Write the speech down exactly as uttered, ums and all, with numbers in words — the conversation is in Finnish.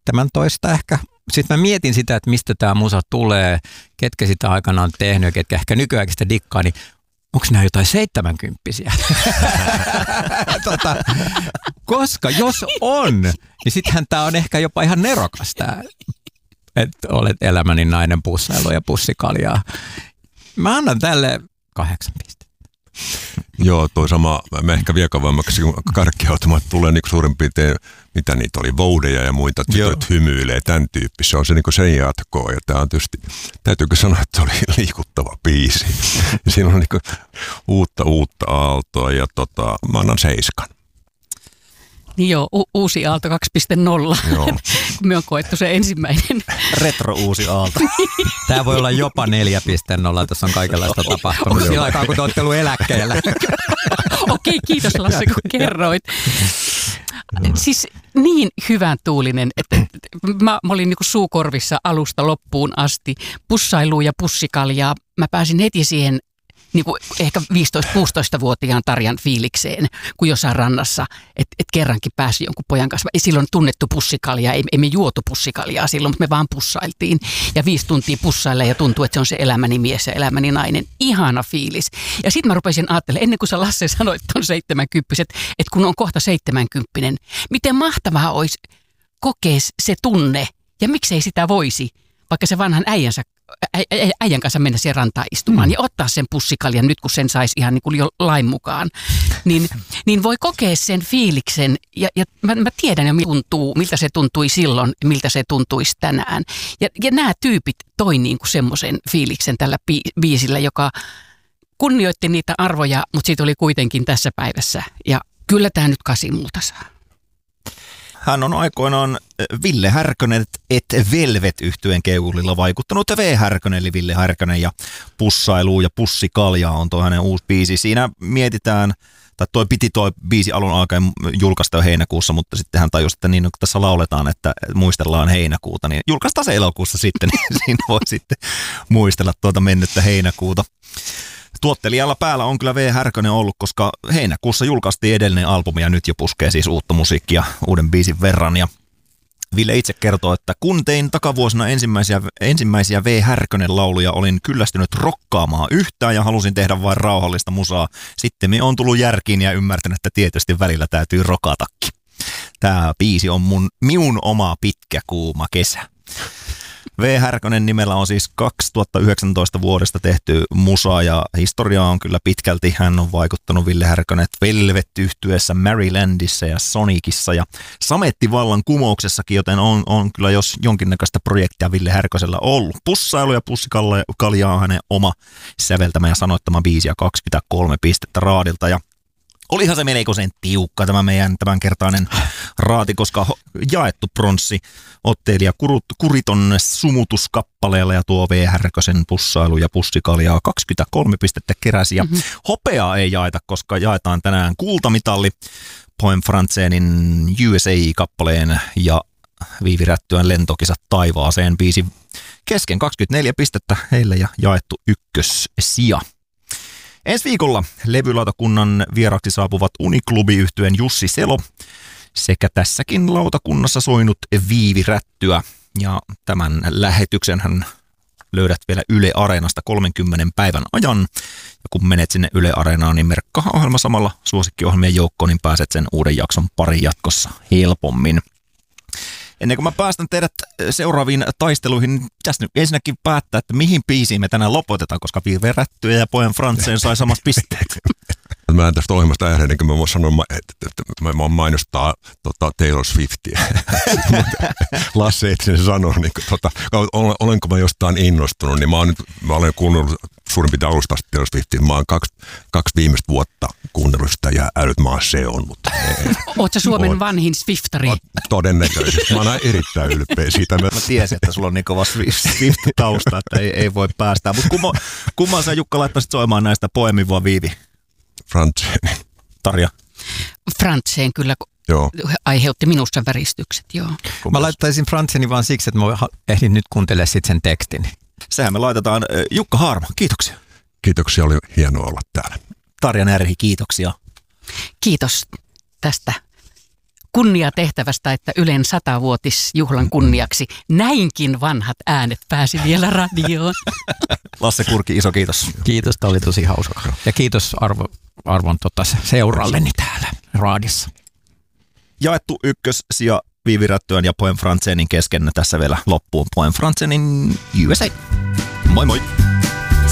seitsemäntoista ehkä. Sitten mä mietin sitä, että mistä tämä musa tulee, ketkä sitä aikanaan on tehnyt ja ketkä ehkä nykyään sitä dikkaa, niin onko nämä jotain seitsemänkymppisiä? tota, koska jos on, niin sittenhän tämä on ehkä jopa ihan nerokas tämä, että olet elämäni nainen pussailu ja pussikaljaa. Mä annan tälle kahdeksan pistettä. Joo, toi sama, mä ehkä vielä kavammaksi, kun karkkiautomaat tulee niin suurin piirtein, mitä niitä oli, voudeja ja muita, tytöt hymyilee, tämän tyyppistä. Se on se niin sen jatkoa, ja tämä on tietysti, täytyykö sanoa, että se oli liikuttava biisi. Ja siinä on niin uutta, uutta aaltoa, ja tota, mä annan seiskan. Niin joo, u- uusi aalto kaksi piste nolla, kun me on koettu se ensimmäinen. Retro uusi aalto. Tämä voi olla jopa neljä piste nolla, tässä on kaikenlaista tapahtunut. Sillä aikaa, kun te olette ollut eläkkeellä. Okei, kiitos Lasse, kun kerroit. Siis niin hyvän tuulinen, että mä, mä olin niinku suukorvissa alusta loppuun asti. Pussailua ja pussikaljaa. Mä pääsin heti siihen niin kuin ehkä viisitoista-kuusitoista-vuotiaan Tarjan fiilikseen, kun jossain rannassa, että et kerrankin pääsi jonkun pojan kanssa. Ei silloin tunnettu pussikaljaa, ei, ei me juotu pussikaljaa silloin, mutta me vaan pussailtiin. Ja viisi tuntia pussaille ja tuntuu, että se on se elämäni mies ja elämäni nainen. Ihana fiilis. Ja sitten mä rupesin ajattelemaan, ennen kuin sä Lasse sanoit, että on seitsemänkymppiset, että kun on kohta seitsemänkymppinen, miten mahtavaa olisi kokea se tunne ja miksei sitä voisi, vaikka se vanhan äijänsä äijän kanssa mennä siihen rantaan istumaan mm. ja ottaa sen pussikaljan nyt, kun sen saisi ihan niin kuin jo lain mukaan, niin, niin voi kokea sen fiiliksen ja, ja mä, mä tiedän jo, miltä, tuntuu, miltä se tuntui silloin, miltä se tuntuisi tänään. Ja, ja nämä tyypit toi niin kuin semmoisen fiiliksen tällä bi- biisillä, joka kunnioitti niitä arvoja, mutta siitä oli kuitenkin tässä päivässä ja kyllä tämä nyt kasi multa saa. Hän on aikoinaan Ville Härkönen et Velvet-yhtyeen keulilla vaikuttanut. V. Härkönen eli Ville Härkönen ja pussailu ja pussikaljaa on tuo hänen uusi biisi. Siinä mietitään, tai toi piti toi biisi alun alkaen julkaista jo heinäkuussa, mutta sitten hän tajusi, että niin kun tässä lauletaan, että muistellaan heinäkuuta, niin julkaistaan se elokuussa sitten, niin siinä voi sitten muistella tuota mennyttä heinäkuuta. Tuottelijalla päällä on kyllä V. Härkönen ollut, koska heinäkuussa julkaistiin edellinen albumi ja nyt jo puskee siis uutta musiikkia uuden biisin verran. Ja Ville itse kertoo, että kun tein takavuosina ensimmäisiä, ensimmäisiä V. Härkönen lauluja, olin kyllästynyt rokkaamaan yhtään ja halusin tehdä vain rauhallista musaa. Sitten me on tullut järkiin ja ymmärtänyt, että tietysti välillä täytyy rokatakin. Tämä biisi on mun, minun oma pitkä kuuma kesä. V. Härkönen nimellä on siis kaksituhattayhdeksäntoista vuodesta tehty musa ja historiaa on kyllä pitkälti. Hän on vaikuttanut Ville Härkönen Velvet-yhtyeessä, Marylandissa ja Sonicissa ja Samettivallan kumouksessakin, joten on, on kyllä jos jonkinnäköistä projektia Ville Härkösellä ollut. Pussailu ja pussikaljaa on hänen oma säveltämä ja sanoittama biisi ja kaksikymmentäkolme pistettä raadilta ja olihan se melkoisen tiukka tämä meidän tämänkertainen raati, koska jaettu pronssi otteilija Kuriton sumutuskappaleella ja tuo V. Härkösen pussailu ja pussikaljaa kaksikymmentäkolme pistettä keräsi. Ja mm-hmm. hopeaa ei jaeta, koska jaetaan tänään kultamitalli Poem Franzenin U S A-kappaleen ja Viivi Rättyön lentokisat taivaaseen biisi kesken kaksikymmentäneljä pistettä heille ja jaettu ykkössija. Ensi viikolla levylautakunnan vieraksi saapuvat Uniklubi-yhtyeen Jussi Selo sekä tässäkin lautakunnassa soinut Viivi Rättyä. Ja tämän lähetyksen hän löydät vielä Yle Areenasta kolmenkymmenen päivän ajan. Ja kun menet sinne Yle Areenaan, niin merkkaa ohjelma samalla suosikkiohjelmien joukkoon, niin pääset sen uuden jakson pariin jatkossa helpommin. Ennen kuin mä päästän teidät seuraaviin taisteluihin, niin pitäisi nyt ensinnäkin päättää, että mihin biisiin me tänään lopetetaan, koska Viivi Rättyä ja Poem Franzen sai samat pisteet. Mä en tästä ohjelmasta ääneen, niin kuin mä voin sanoa, että mä voin mainostaa tota, Taylor Swiftia. Lasse et sen sano, niin kuin, tota, olenko mä jostain innostunut, niin mä, oon nyt, mä olen kuunnellut suurin piirtein alusta Taylor Swiftia. Mä oon kaksi, kaksi viimeistä vuotta kuunnellut sitä ja älyt maa se on. Mutta oot sä Suomen oon, vanhin Swiftari? Todennäköisesti. Mä oon erittäin ylpeä siitä. Mä tiesin, että sulla on niin kova Swift-tausta, että ei, ei voi päästää. Mutta kumman, kumman sä Jukka laittaisit soimaan näistä Poemin vai Viivi? Franzen. Tarja. Franzen kyllä joo. Aiheutti minussa väristykset, joo. Mä laittaisin Franzenin vaan siksi, että mä ehdin nyt kuuntelemaan sitten sen tekstin. Sehän me laitetaan. Jukka Haarma, kiitoksia. Kiitoksia, oli hienoa olla täällä. Tarja Närhi, kiitoksia. Kiitos tästä kunniatehtävästä, että Ylen satavuotisjuhlan kunniaksi näinkin vanhat äänet pääsi vielä radioon. Lasse Kurki, iso kiitos. Kiitos, tämä oli tosi hauska. Ja kiitos arvo, arvon tota, seuralleni täällä raadissa. Jaettu ykkössija Viivi Rättyön ja Poem Frantzenin kesken tässä vielä loppuun Poem Frantzenin U S A. Moi moi!